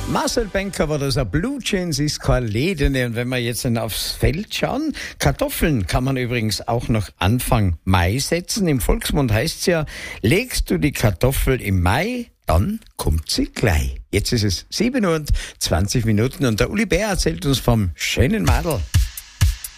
Marcel Benker war das, ein Blue Jeans ist kein Ledene. Und wenn wir jetzt dann aufs Feld schauen, Kartoffeln kann man übrigens auch noch Anfang Mai setzen. Im Volksmund heißt es ja, legst du die Kartoffel im Mai, dann kommt sie gleich. Jetzt ist es 7:20 Uhr und der Uli Bär erzählt uns vom schönen Madel.